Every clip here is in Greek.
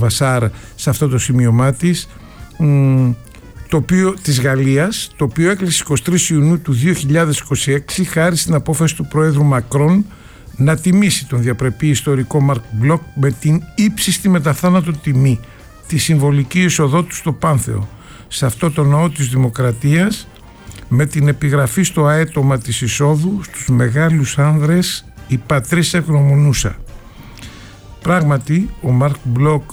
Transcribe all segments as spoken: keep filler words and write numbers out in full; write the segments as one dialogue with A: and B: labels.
A: Βασάρ σε αυτό το σημείωμά της, το οποίο, της Γαλλίας, το οποίο έκλεισε εικοστή τρίτη Ιουνίου του δύο χιλιάδες είκοσι έξι χάρη στην απόφαση του Προέδρου Μακρόν να τιμήσει τον διαπρεπή ιστορικό Μαρκ Μπλοκ με την ύψιστη μεταθάνατο τιμή, τη συμβολική είσοδό του στο Πάνθεο, σε αυτό το ναό της Δημοκρατίας, με την επιγραφή στο αέτομα της εισόδου στους μεγάλους άνδρες η πατρίς ευγνωμονούσα. Πράγματι ο Μαρκ Μπλοκ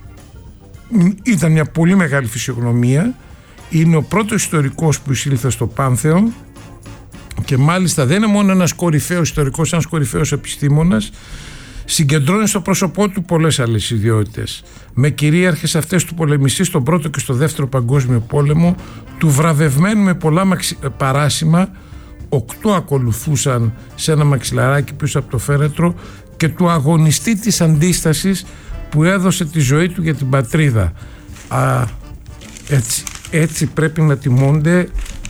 A: ήταν μια πολύ μεγάλη φυσιογνωμία, είναι ο πρώτος ιστορικός που εισήλθε στο Πάνθεο και μάλιστα δεν είναι μόνο ένας κορυφαίος ιστορικός, ένας κορυφαίος επιστήμονας, συγκεντρώνει στο πρόσωπό του πολλές άλλες ιδιότητες, με κυρίαρχες αυτές του πολεμιστή στον πρώτο και στο δεύτερο παγκόσμιο πόλεμο, του βραβευμένου με πολλά παράσημα, οκτώ ακολουθούσαν σε ένα μαξιλαράκι πίσω από το φέρετρο, και του αγωνιστή της αντίστασης που έδωσε τη ζωή του για την πατρίδα. Α, έτσι, έτσι πρέπει να τιμώνται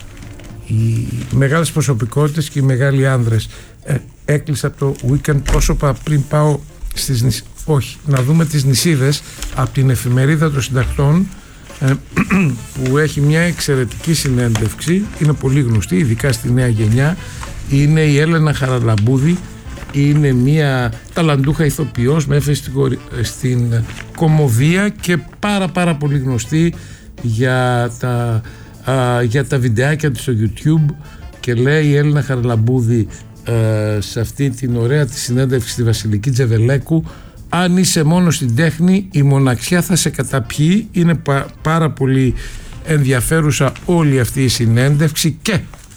A: οι μεγάλες προσωπικότητες και οι μεγάλοι άνδρες. Ε, έκλεισα από το weekend πρόσωπα πριν πάω στις, όχι, να δούμε τις νησίδες από την εφημερίδα των συντακτών, ε, που έχει μια εξαιρετική συνέντευξη, είναι πολύ γνωστή ειδικά στη νέα γενιά, είναι η Έλενα Χαραλαμπούδη, είναι μια ταλαντούχα ηθοποιός με έφεση στην, στην κωμωδία και πάρα πάρα πολύ γνωστή για τα, α, για τα βιντεάκια της στο YouTube, και λέει η Έλληνα Χαραλαμπούδη ε, σε αυτή την ωραία τη συνέντευξη στη Βασιλική Τζεβελέκου: αν είσαι μόνο στην τέχνη η μοναξιά θα σε καταπιεί. Είναι πα, πάρα πολύ ενδιαφέρουσα όλη αυτή η συνέντευξη και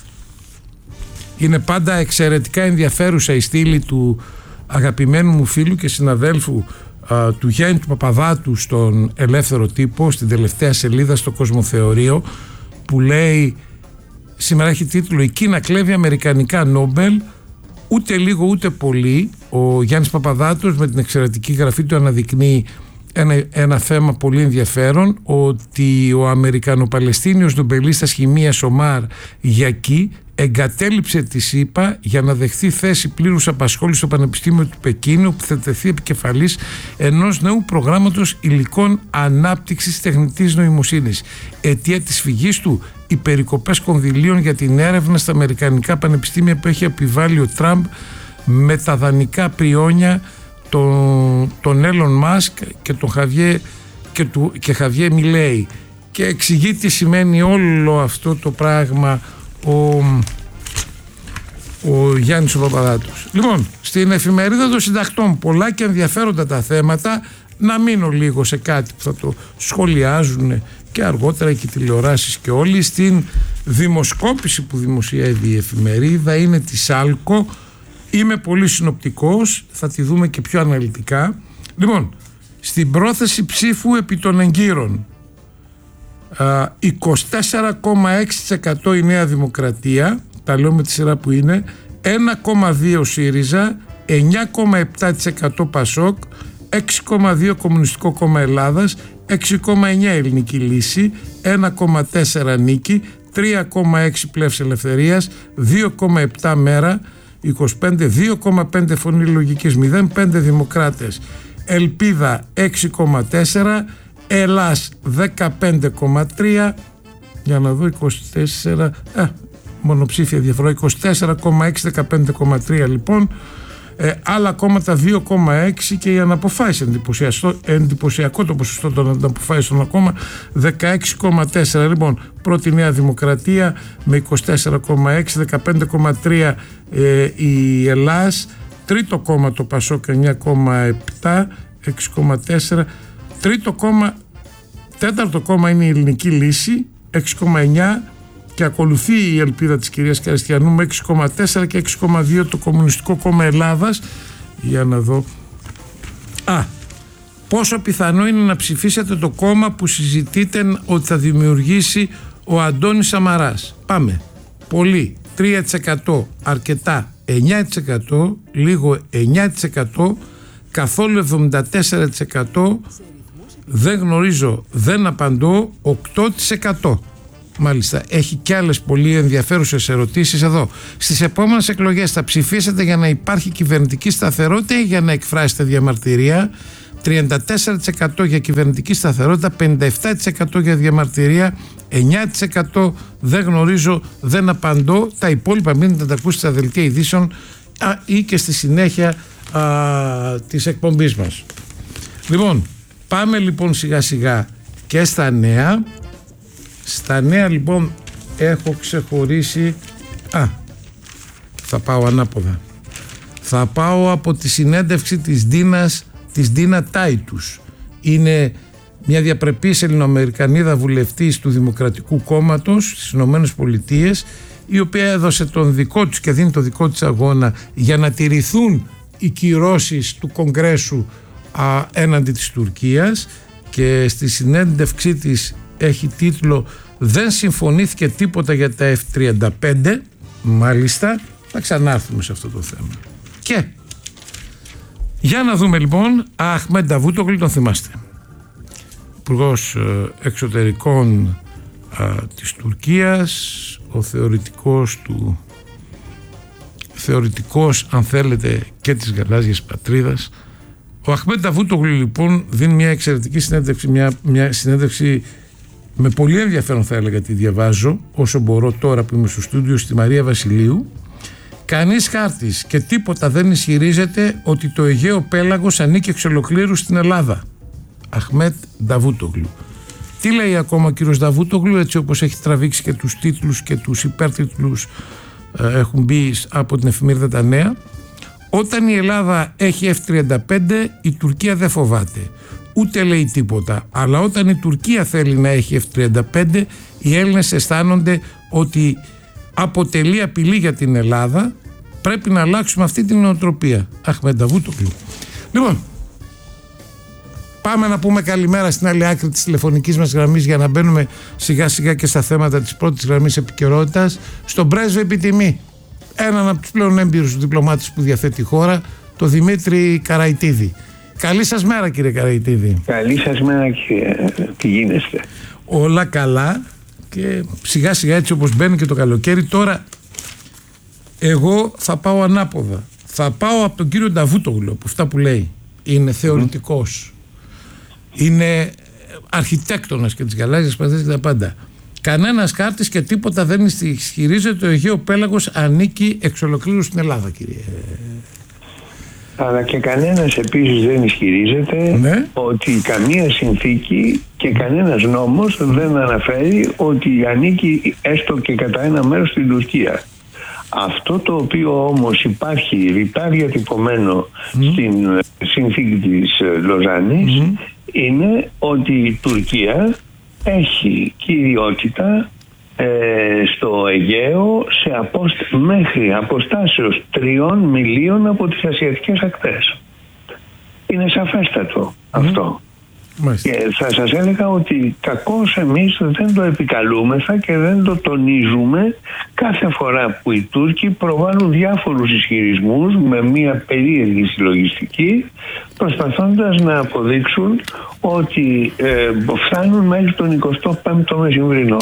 A: είναι πάντα εξαιρετικά ενδιαφέρουσα η στήλη του αγαπημένου μου φίλου και συναδέλφου α, του Γιάννη του Παπαδάτου στον Ελεύθερο Τύπο, στην τελευταία σελίδα στο Κοσμοθεωρείο, που λέει, σήμερα έχει τίτλο «Η Κίνα κλέβει αμερικανικά Νόμπελ». Ούτε λίγο ούτε πολύ ο Γιάννης Παπαδάτος με την εξαιρετική γραφή του αναδεικνύει ένα, ένα θέμα πολύ ενδιαφέρον, ότι ο Αμερικανο-Παλαιστίνιος νομπελίστας χημείας Ομάρ Γιακί εγκατέλειψε τη ΣΥΠΑ για να δεχθεί θέση πλήρους απασχόλησης στο Πανεπιστήμιο του Πεκίνου, που θα τεθεί επικεφαλής ενός νέου προγράμματος υλικών ανάπτυξης τεχνητής νοημοσύνης. Αιτία της φυγής του, οι περικοπές κονδυλίων για την έρευνα στα αμερικανικά πανεπιστήμια που έχει επιβάλει ο Τραμπ με τα δανεικά πριόνια τον, τον Έλλον Μάσκ και τον Χαβιέ και, του, και Χαβιέ Μιλέη. Και εξηγεί τι σημαίνει όλο αυτό το πράγμα ο, ο Γιάννης ο Παπαδάτος. Λοιπόν, στην εφημερίδα των συντακτών πολλά και ενδιαφέροντα τα θέματα. Να μείνω λίγο σε κάτι που θα το σχολιάζουν και αργότερα και οι τηλεοράσεις και όλοι. Στην δημοσκόπηση που δημοσιεύει η εφημερίδα, είναι της Άλκο. Είμαι πολύ συνοπτικός, θα τη δούμε και πιο αναλυτικά. Λοιπόν, στην πρόθεση ψήφου επί των εγκύρων, είκοσι τέσσερα κόμμα έξι τοις εκατό η Νέα Δημοκρατία, τα λέω με τη σειρά που είναι, ένα κόμμα δύο ΣΥΡΙΖΑ, εννιά κόμμα επτά τοις εκατό ΠΑΣΟΚ, έξι κόμμα δύο Κομμουνιστικό Κόμμα Ελλάδας, έξι κόμμα εννιά Ελληνική Λύση, ένα κόμμα τέσσερα Νίκη, τρία κόμμα έξι Πλεύση Ελευθερίας, δύο κόμμα επτά Μέρα, είκοσι πέντε, δύο κόμμα πέντε Φωνή Λογικής, μηδέν κόμμα πέντε Δημοκράτες, Ελπίδα έξι κόμμα τέσσερα, Ελλάς δεκαπέντε κόμμα τρία, για να δω, είκοσι τέσσερα, ε, μονοψήφια διαφορά, είκοσι τέσσερα κόμμα έξι, δεκαπέντε κόμμα τρία λοιπόν, ε, άλλα κόμματα δύο κόμμα έξι και οι αναποφάσεις, εντυπωσιακό το ποσοστό των αναποφάσεων ακόμα, δεκαέξι κόμμα τέσσερα. Λοιπόν, πρώτη Νέα Δημοκρατία με είκοσι τέσσερα κόμμα έξι, δεκαπέντε κόμμα τρία ε, η Ελλάς, τρίτο κόμμα το ΠΑΣΟΚ εννιά κόμμα επτά, έξι κόμμα τέσσερα, τρίτο κόμμα, τέταρτο κόμμα είναι η Ελληνική Λύση, έξι κόμμα εννιά, και ακολουθεί η Ελπίδα της κυρίας Καριστιανού με έξι κόμμα τέσσερα και έξι κόμμα δύο το Κομμουνιστικό Κόμμα Ελλάδας. Για να δω. Α, πόσο πιθανό είναι να ψηφίσετε το κόμμα που συζητείτε ότι θα δημιουργήσει ο Αντώνης Σαμαράς? Πάμε. Πολύ, τρία τοις εκατό, αρκετά εννιά τοις εκατό, λίγο εννιά τοις εκατό, καθόλου εβδομήντα τέσσερα τοις εκατό, δεν γνωρίζω, δεν απαντώ, οκτώ τοις εκατό. Μάλιστα, έχει και άλλες πολύ ενδιαφέρουσες ερωτήσεις εδώ. Στις επόμενες εκλογές θα ψηφίσετε για να υπάρχει κυβερνητική σταθερότητα ή για να εκφράσετε διαμαρτυρία? τριάντα τέσσερα τοις εκατό για κυβερνητική σταθερότητα, πενήντα επτά τοις εκατό για διαμαρτυρία, εννιά τοις εκατό δεν γνωρίζω, δεν απαντώ. Τα υπόλοιπα μείνετε να τα ακούσετε στα δελτία ειδήσεων α, ή και στη συνέχεια α, της εκπομπής μας. Λοιπόν, πάμε λοιπόν σιγά σιγά και στα νέα. Στα νέα λοιπόν έχω ξεχωρίσει, α, θα πάω ανάποδα. Θα πάω από τη συνέντευξη της Ντίνας, της Ντίνα Τάιτους. Είναι μια διαπρεπής Ελληνοαμερικανίδα βουλευτής του Δημοκρατικού Κόμματος στις Ηνωμένες Πολιτείες, η οποία έδωσε τον δικό της και δίνει το δικό της αγώνα για να τηρηθούν οι κυρώσεις του Κογκρέσου α, έναντι της Τουρκίας, και στη συνέντευξή της έχει τίτλο «Δεν συμφωνήθηκε τίποτα για τα εφ τριάντα πέντε». Μάλιστα, θα ξανάρθουμε σε αυτό το θέμα. Και για να δούμε λοιπόν, Αχμέντ Νταβούτογλου, τον θυμάστε, υπουργός εξωτερικών α, της Τουρκίας, ο θεωρητικός του, θεωρητικός αν θέλετε και της γαλάζιας πατρίδας. Ο Αχμέντ Νταβούτογλου λοιπόν δίνει μια εξαιρετική συνέντευξη, μια, μια συνέντευξη με πολύ ενδιαφέρον, θα έλεγα, τη διαβάζω όσο μπορώ τώρα που είμαι στο στούντιο, στη Μαρία Βασιλείου. Κανείς χάρτης και τίποτα δεν ισχυρίζεται ότι το Αιγαίο πέλαγος ανήκει εξ ολοκλήρου στην Ελλάδα. Αχμέντ Νταβούτογλου. Τι λέει ακόμα ο κύριος Νταβούτογλου, έτσι όπως έχει τραβήξει και τους τίτλους και τους υπέρτιτλους ε, έχουν μπει από την εφημερίδα Τα Νέα? Όταν η Ελλάδα έχει εφ τριάντα πέντε, η Τουρκία δεν φοβάται. Ούτε λέει τίποτα. Αλλά όταν η Τουρκία θέλει να έχει εφ τριάντα πέντε, οι Έλληνες αισθάνονται ότι αποτελεί απειλή για την Ελλάδα. Πρέπει να αλλάξουμε αυτή την νοοτροπία. Αχμέντ Νταβούτογλου. Λοιπόν, πάμε να πούμε καλημέρα στην άλλη άκρη της τηλεφωνικής μας γραμμής για να μπαίνουμε σιγά σιγά και στα θέματα της πρώτης γραμμής επικαιρότητας, στον πρέσβη επιτιμή, έναν από τους πλέον έμπειρους διπλωμάτες που διαθέτει η χώρα, το Δημήτρη Καραϊτίδη. Καλή σας μέρα, κύριε Καραϊτίδη.
B: Καλή σας μέρα, κύριε. Τι γίνεστε?
A: Όλα καλά και σιγά σιγά, έτσι όπως μπαίνει και το καλοκαίρι. Τώρα εγώ θα πάω ανάποδα. Θα πάω από τον κύριο Νταβούτογλου, από αυτά που λέει. Είναι θεωρητικός. Mm. Είναι αρχιτέκτονας και της γαλάζιας πατρίδας και τα πάντα. Κανένας χάρτης και τίποτα δεν ισχυρίζεται ο Αιγαίο πέλαγος ανήκει εξ ολοκλήρου στην Ελλάδα, κύριε.
B: Αλλά και κανένας επίσης δεν ισχυρίζεται, ναι, ότι καμία συνθήκη και κανένας νόμος δεν αναφέρει ότι ανήκει έστω και κατά ένα μέρος στην Τουρκία. Αυτό το οποίο όμως υπάρχει ρητά διατυπωμένο mm. στην συνθήκη της Λοζάνης mm. είναι ότι η Τουρκία έχει κυριότητα ε, στο Αιγαίο σε απόστα... μέχρι αποστάσεως τριών μιλίων από τις ασιατικές ακτές. Είναι σαφέστατο mm. αυτό. Μάλιστα. Και θα σας έλεγα ότι κακώς εμείς δεν το επικαλούμεθα και δεν το τονίζουμε κάθε φορά που οι Τούρκοι προβάλλουν διάφορους ισχυρισμούς με μια περίεργη συλλογιστική, προσπαθώντας να αποδείξουν ότι ε, φτάνουν μέχρι τον εικοστό πέμπτο μεσημβρινό.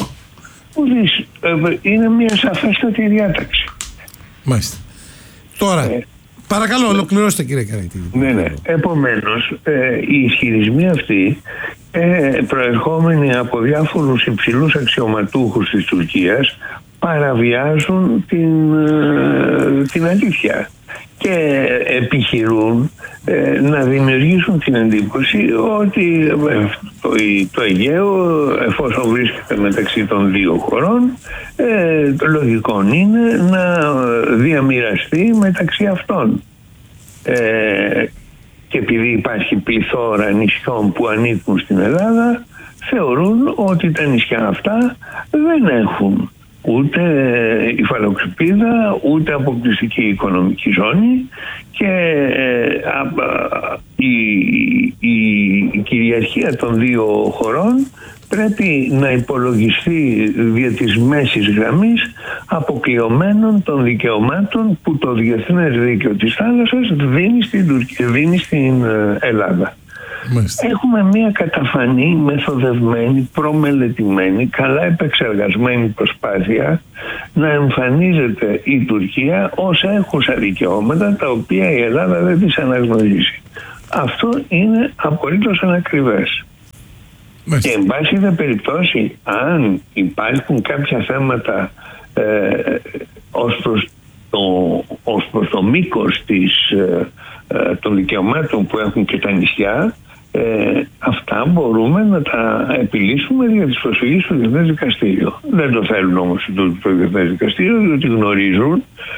B: Ε, είναι μια σαφέστατη διάταξη.
A: Μάλιστα. Τώρα... Ε, Παρακαλώ, ολοκληρώστε, κύριε Καραϊτίδη.
B: Ναι, ναι. Επομένως, ε, οι ισχυρισμοί αυτοί, ε, προερχόμενοι από διάφορους υψηλούς αξιωματούχους της Τουρκίας, παραβιάζουν την, ε, την αλήθεια και επιχειρούν ε, να δημιουργήσουν την εντύπωση ότι ε, το, το Αιγαίο, εφόσον βρίσκεται μεταξύ των δύο χωρών, ε, το λογικό είναι να διαμοιραστεί μεταξύ αυτών. Ε, και επειδή υπάρχει πληθώρα νησιών που ανήκουν στην Ελλάδα, θεωρούν ότι τα νησιά αυτά δεν έχουν ούτε υφαλοκρηπίδα, ούτε αποκλειστική οικονομική ζώνη και ε, α, α, η, η, η κυριαρχία των δύο χωρών πρέπει να υπολογιστεί δια της μέσης γραμμής αποκλειωμένων των δικαιωμάτων που το διεθνές δίκαιο της θάλασσας δίνει στην, Τουρκία, δίνει στην Ελλάδα. Μάλιστα. Έχουμε μια καταφανή, μεθοδευμένη, προμελετημένη, καλά επεξεργασμένη προσπάθεια να εμφανίζεται η Τουρκία ως έχουσα δικαιώματα τα οποία η Ελλάδα δεν τις αναγνωρίζει. αυτό είναι απολύτως ανακριβές.
A: Μάλιστα.
B: Και εν πάση δε περιπτώσει, αν υπάρχουν κάποια θέματα ε, ως προς το, ως προς το μήκος της, ε, ε, των δικαιωμάτων που έχουν και τα νησιά, ε, αυτά μπορούμε να τα επιλύσουμε δια της προσφυγής στο Διεθνές Δικαστήριο. Δεν το θέλουν όμως το Διεθνές Δικαστήριο, διότι γνωρίζουν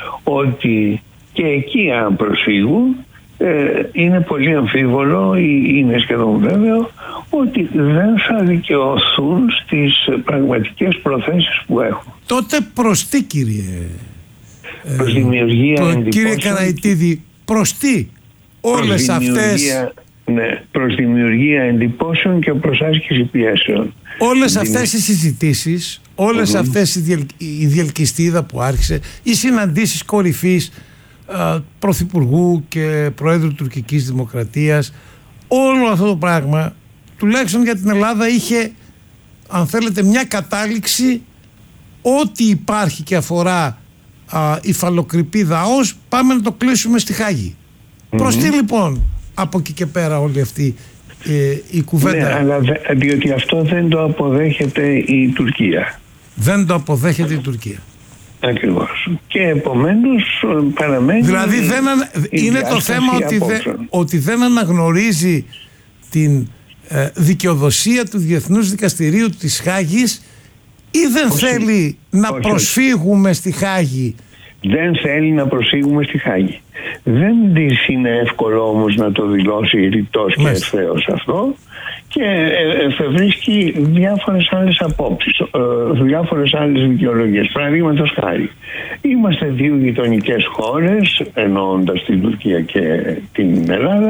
B: ότι και εκεί αν προσφύγουν, Ε, είναι πολύ αμφίβολο ή είναι σχεδόν βέβαιο ότι δεν θα δικαιωθούν στις πραγματικές προθέσεις που έχουν.
A: Τότε προς τι, κύριε
B: προς δημιουργία
A: το,
B: εντυπώσεων,
A: κύριε Καραϊτίδη, προς τι όλες
B: προς
A: αυτές,
B: ναι, προς δημιουργία εντυπώσεων και προς άσκηση πιέσεων.
A: όλες αυτές οι συζητήσεις, όλες mm-hmm. αυτές οι, διελ, η διελκυστίδα που άρχισε, οι συναντήσεις κορυφής Πρωθυπουργού και Προέδρου τουρκικής Δημοκρατίας, όλο αυτό το πράγμα τουλάχιστον για την Ελλάδα είχε, αν θέλετε, μια κατάληξη. Ό,τι υπάρχει και αφορά α, υφαλοκρηπίδα ως, πάμε να το κλείσουμε στη Χάγη. Mm-hmm. Προς τι λοιπόν από εκεί και πέρα όλη αυτή ε, η κουβέντα?
B: Ναι, αλλά δε, διότι αυτό δεν το αποδέχεται η Τουρκία.
A: Δεν το αποδέχεται η Τουρκία.
B: Ακριβώς. Και επομένως παραμένει.
A: Δηλαδή δεν ανα... είναι το θέμα ότι, δε... ότι δεν αναγνωρίζει την ε, δικαιοδοσία του Διεθνούς Δικαστηρίου της Χάγης, ή δεν όχι, θέλει να όχι, προσφύγουμε όχι. στη Χάγη.
B: Δεν θέλει να προσφύγουμε στη Χάγη. Δεν της είναι εύκολο όμως να το δηλώσει ρητός και ευθέως αυτό, και εφευρίσκει διάφορες άλλες απόψεις, διάφορες άλλες δικαιολογίες. Παραδείγματος χάρη, είμαστε δύο γειτονικές χώρες, εννοώντας την Τουρκία και την Ελλάδα,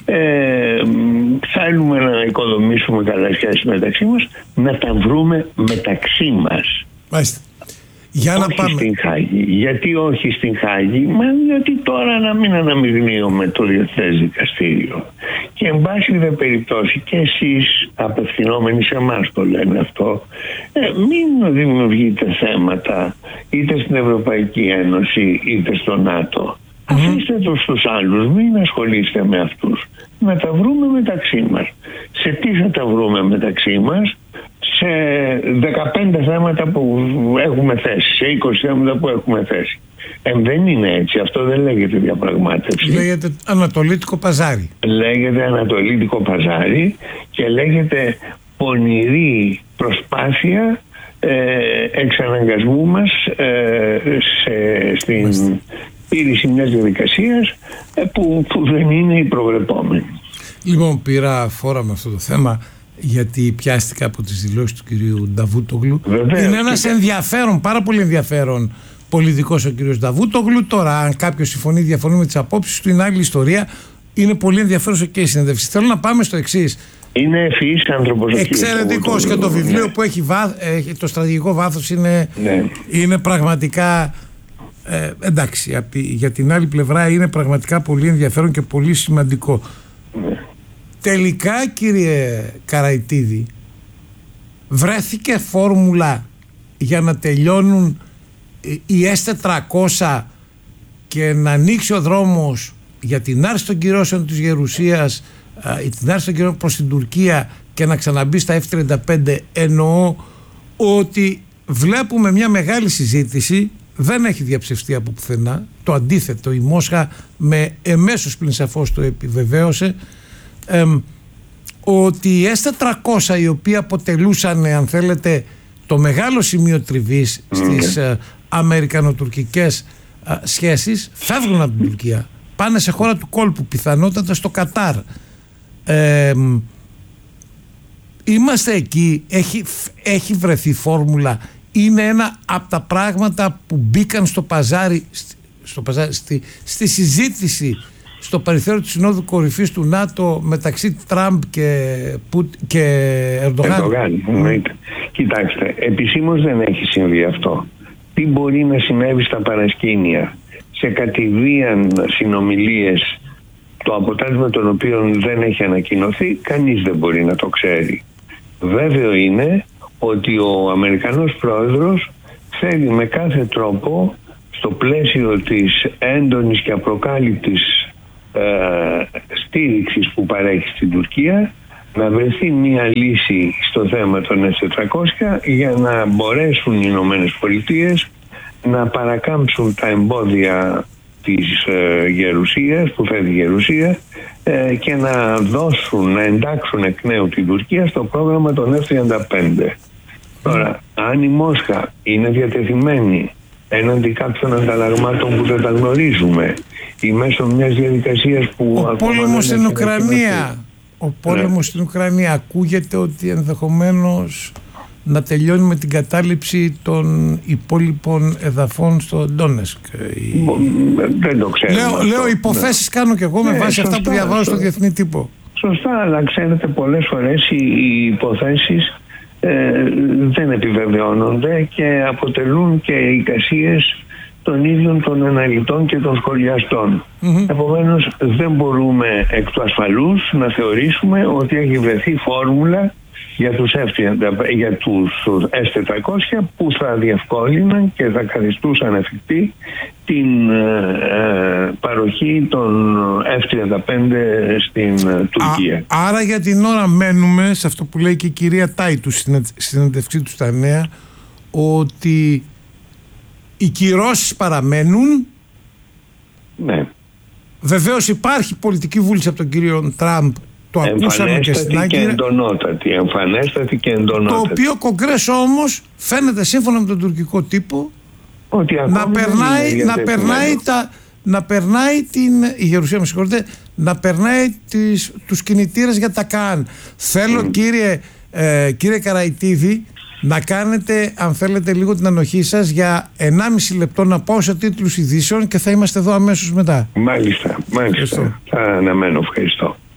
B: ε, θέλουμε να οικοδομήσουμε καλές σχέσεις μεταξύ μας, να τα βρούμε μεταξύ μας.
A: Μάλιστα. Για
B: όχι
A: να πάμε.
B: Στην Χάγη. Γιατί όχι στην Χάγη? Μα γιατί τώρα να μην αναμειγνύουμε το Διεθνές Δικαστήριο. Και εν πάση δε περιπτώσει και εσείς απευθυνόμενοι σε εμάς το λένε αυτό, ε, μην δημιουργείτε θέματα είτε στην Ευρωπαϊκή Ένωση είτε στο ΝΑΤΟ. Mm-hmm. Αφήστε το στους άλλους, μην ασχολείστε με αυτούς. Να τα βρούμε μεταξύ μας. Σε τι θα τα βρούμε μεταξύ μας? Σε δεκαπέντε θέματα που έχουμε θέσει, σε είκοσι θέματα που έχουμε θέσει. Ε, δεν είναι έτσι. Αυτό δεν λέγεται διαπραγμάτευση.
A: Λέγεται ανατολίτικο παζάρι.
B: Λέγεται ανατολίτικο παζάρι και λέγεται πονηρή προσπάθεια ε, εξαναγκασμού μας ε, σε, στην πήρηση μιας διαδικασίας ε, που, που δεν είναι η προβλεπόμενη.
A: Λοιπόν, πήρα φόρα με αυτό το θέμα γιατί πιάστηκα από τις δηλώσεις του κυρίου Νταβούτογλου. Βεβαίως. Είναι ένας ενδιαφέρον, πάρα πολύ ενδιαφέρον πολιτικός ο κύριος Νταβούτογλου. Τώρα, αν κάποιος συμφωνεί, διαφωνεί με τις απόψεις του, είναι άλλη ιστορία. Είναι πολύ ενδιαφέρον και η συνέντευξη. Θέλω να πάμε στο εξής.
B: Είναι ευφυής άνθρωπος.
A: Εξαιρετικός, και το βιβλίο ναι. που έχει, βάθ, έχει το στρατηγικό βάθος είναι,
B: ναι.
A: είναι πραγματικά ε, εντάξει, για την άλλη πλευρά είναι πραγματικά πολύ ενδιαφέρον και πολύ σημαντικό.
B: Ναι.
A: Τελικά, κύριε Καραϊτίδη, βρέθηκε φόρμουλα για να τελειώνουν οι ες τετρακόσια και να ανοίξει ο δρόμος για την άρση των κυρώσεων της Γερουσίας, την άρση των κυρώσεων προς την Τουρκία και να ξαναμπεί στα εφ τριάντα πέντε? Εννοώ ότι βλέπουμε μια μεγάλη συζήτηση, δεν έχει διαψευστεί από πουθενά, το αντίθετο, η Μόσχα με εμέσως πλην σαφώς το επιβεβαίωσε, Ε, ότι οι ες τετρακόσια, οι οποίοι αποτελούσαν, αν θέλετε, το μεγάλο σημείο τριβής στις ε, αμερικανοτουρκικές ε, σχέσεις, φεύγουν από την Τουρκία, πάνε σε χώρα του κόλπου, πιθανότατα στο Κατάρ. Ε, είμαστε εκεί, έχει, έχει βρεθεί φόρμουλα, είναι ένα από τα πράγματα που μπήκαν στο παζάρι, στο παζάρι στη, στη συζήτηση στο περιθώριο του Συνόδου Κορυφής του ΝΑΤΟ μεταξύ Τραμπ και, Πουτ, και Ερντογάν.
B: Ερντογάν. Mm. Κοιτάξτε, επισήμως δεν έχει συμβεί αυτό. Τι μπορεί να συνέβη στα παρασκήνια, σε κατηδίαν συνομιλίες, το αποτέλεσμα των οποίων δεν έχει ανακοινωθεί, κανείς δεν μπορεί να το ξέρει. Βέβαιο είναι ότι ο Αμερικανός πρόεδρος θέλει με κάθε τρόπο, στο πλαίσιο της έντονης και απροκάλυπτης ε, στήριξης που παρέχει στην Τουρκία, να βρεθεί μια λύση στο θέμα των ες τετρακόσια για να μπορέσουν οι Ηνωμένες Πολιτείες να παρακάμψουν τα εμπόδια της ε, γερουσίας, που φέρει η γερουσία, ε, και να δώσουν, να εντάξουν εκ νέου την Τουρκία στο πρόγραμμα των εφ τριάντα πέντε. Τώρα, αν η Μόσχα είναι διατεθειμένη έναντι κάποιων ανταλλαγμάτων που δεν τα γνωρίζουμε ή μέσω μιας διαδικασίας που...
A: Ο πόλεμος στην Ουκρανία, ο πόλεμος ναι. στην Ουκρανία ακούγεται ότι ενδεχομένως να τελειώνει με την κατάληψη των υπόλοιπων εδαφών στο Ντόνεσκ.
B: Δεν το ξέρω.
A: Λέω, λέω υποθέσεις ναι. κάνω και εγώ με ναι, βάση σωστά, αυτά που διαβάζω στο διεθνή τύπο.
B: Σωστά, αλλά ξέρετε πολλές φορές οι, οι υποθέσεις ε, δεν επιβεβαιώνονται και αποτελούν και εικασίες των ίδιων των αναλυτών και των σχολιαστών. Mm-hmm. Επομένως δεν μπορούμε εκ του ασφαλούς να θεωρήσουμε ότι έχει βρεθεί φόρμουλα για τους, για τους ες τετρακόσια που θα διευκόλυναν και θα καθιστούσαν εφικτή την ε, παροχή των εφ τριάντα πέντε στην Τουρκία.
A: Α, άρα για την ώρα μένουμε σε αυτό που λέει και η κυρία Τάιτου στην συνέντευξή του στα Νέα, ότι οι κυρώσεις παραμένουν.
B: Ναι.
A: Βεβαίως υπάρχει πολιτική βούληση από τον κύριο Τραμπ, το ακούσαμε και στην Άγκυρα,
B: και εντονότατη, εμφανέστατη και εντονότατη.
A: Το οποίο Κογκρέσο όμως φαίνεται σύμφωνα με τον τουρκικό τύπο ότι να περνάει, να περνάει τα... να περνάει την, η Γερουσία με συγχωρείτε, να περνάει τις, τους κινητήρες για τα ΚΑΝ. Θέλω mm. κύριε, ε, κύριε Καραϊτίδη να κάνετε, αν θέλετε, λίγο την ανοχή σας για ενάμιση λεπτό να πάω σε τίτλους ειδήσεων και θα είμαστε εδώ αμέσως μετά.
B: Μάλιστα, μάλιστα. Ευχαριστώ. Θα αναμένω, ευχαριστώ.